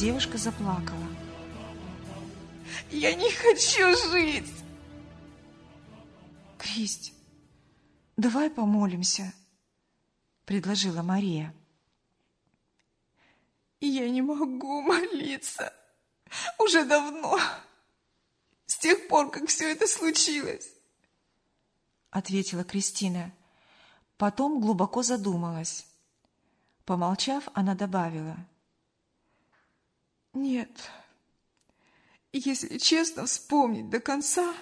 девушка заплакала. Я не хочу жить! Кристь, давай помолимся, предложила Мария. Я не могу молиться. Уже давно. С тех пор, как все это случилось. Ответила Кристина. Потом глубоко задумалась. Помолчав, она добавила. Нет. Если честно вспомнить до конца,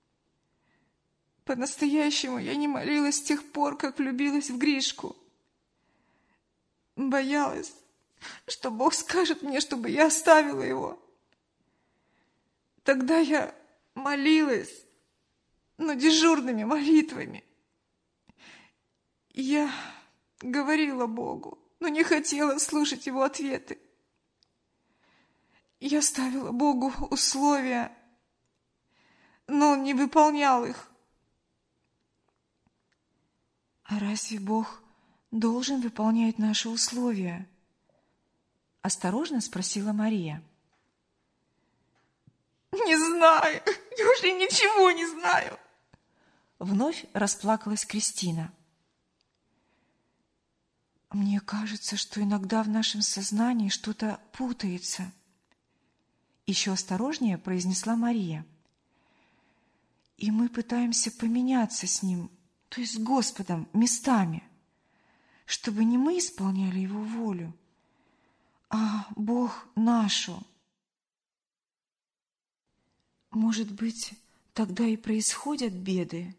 по-настоящему я не молилась с тех пор, как влюбилась в Гришку. Боялась, что Бог скажет мне, чтобы я оставила его. Тогда я молилась, но дежурными молитвами. Я говорила Богу, но не хотела слушать его ответы. Я ставила Богу условия, но он не выполнял их. А разве Бог должен выполнять наши условия? Осторожно спросила Мария. Не знаю, я уже ничего не знаю. Вновь расплакалась Кристина. Мне кажется, что иногда в нашем сознании что-то путается. Еще осторожнее произнесла Мария. И мы пытаемся поменяться с Ним, то есть с Господом, местами, чтобы не мы исполняли Его волю, а Бог нашу. Может быть, тогда и происходят беды?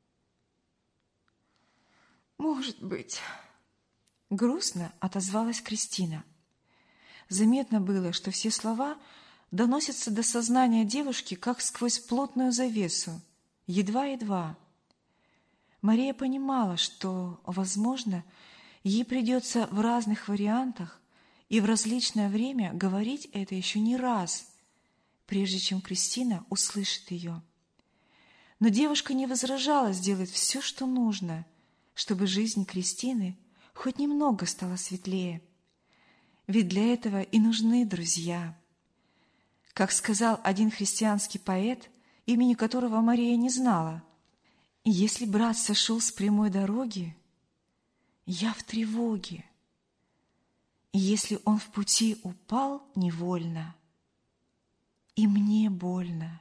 Может быть. Грустно отозвалась Кристина. Заметно было, что все слова доносятся до сознания девушки, как сквозь плотную завесу, едва-едва. Мария понимала, что, возможно, ей придется в разных вариантах и в различное время говорить это еще не раз, прежде чем Кристина услышит ее. Но девушка не возражала сделать все, что нужно, чтобы жизнь Кристины хоть немного стала светлее. Ведь для этого и нужны друзья. Как сказал один христианский поэт, имени которого Мария не знала, «Если брат сошел с прямой дороги, я в тревоге. И если он в пути упал невольно, и мне больно.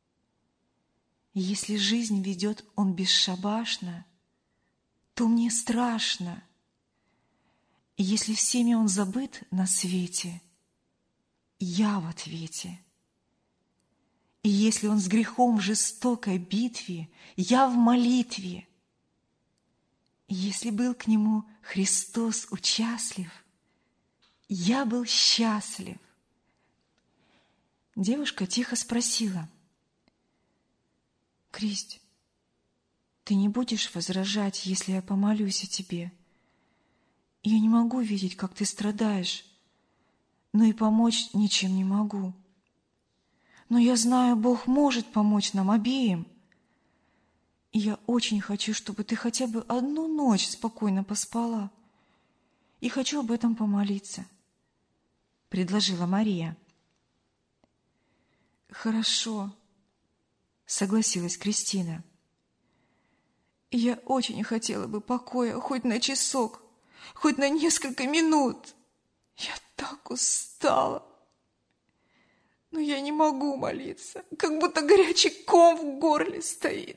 Если жизнь ведет он бесшабашно, то мне страшно. И если всеми он забыт на свете, я в ответе. И если он с грехом в жестокой битве, я в молитве. И если был к нему Христос участлив, я был счастлив. Девушка тихо спросила: «Кристь, ты не будешь возражать, если я помолюсь о тебе? Я не могу видеть, как ты страдаешь, но и помочь ничем не могу. Но я знаю, Бог может помочь нам обеим. И я очень хочу, чтобы ты хотя бы одну ночь спокойно поспала. И хочу об этом помолиться», — предложила Мария. «Хорошо», — согласилась Кристина. «Я очень хотела бы покоя хоть на часок, хоть на несколько минут. Я так устала. Но я не могу молиться, как будто горячий ком в горле стоит».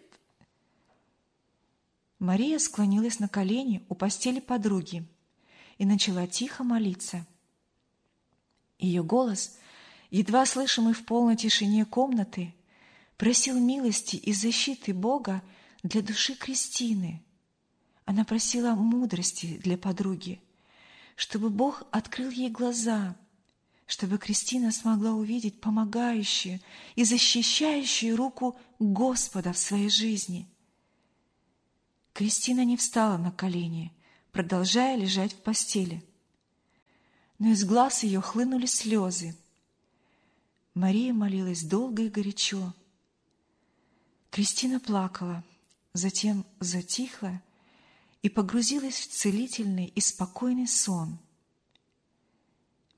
Мария склонилась на колени у постели подруги и начала тихо молиться. Ее голос, едва слышимый в полной тишине комнаты, просил милости и защиты Бога для души Кристины. Она просила мудрости для подруги, чтобы Бог открыл ей глаза, чтобы Кристина смогла увидеть помогающую и защищающую руку Господа в своей жизни. Кристина не встала на колени, продолжая лежать в постели. Но из глаз ее хлынули слезы. Мария молилась долго и горячо. Кристина плакала, затем затихла и погрузилась в целительный и спокойный сон.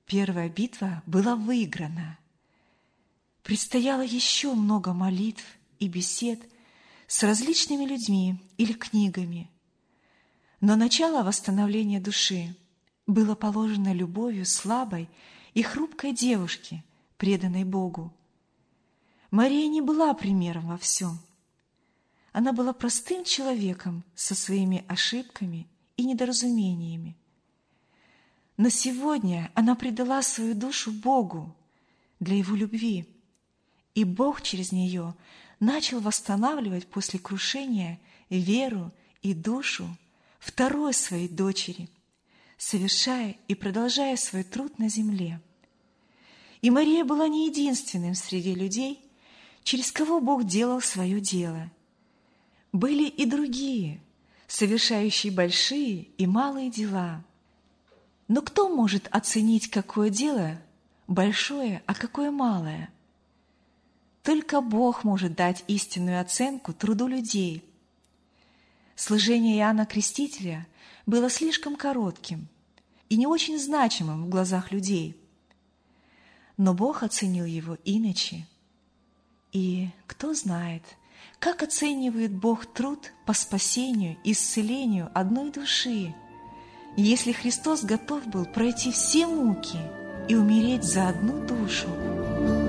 Первая битва была выиграна. Предстояло еще много молитв и бесед с различными людьми или книгами. Но начало восстановления души было положено любовью слабой и хрупкой девушки, преданной Богу. Мария не была примером во всем. Она была простым человеком со своими ошибками и недоразумениями. Но сегодня она предала свою душу Богу для Его любви, и Бог через нее начал восстанавливать после крушения веру и душу второй своей дочери, совершая и продолжая свой труд на земле. И Мария была не единственным среди людей, через кого Бог делал свое дело. Были и другие, совершающие большие и малые дела. Но кто может оценить, какое дело большое, а какое малое? Только Бог может дать истинную оценку труду людей. Служение Иоанна Крестителя было слишком коротким и не очень значимым в глазах людей. Но Бог оценил его иначе. И кто знает, как оценивает Бог труд по спасению и исцелению одной души, если Христос готов был пройти все муки и умереть за одну душу.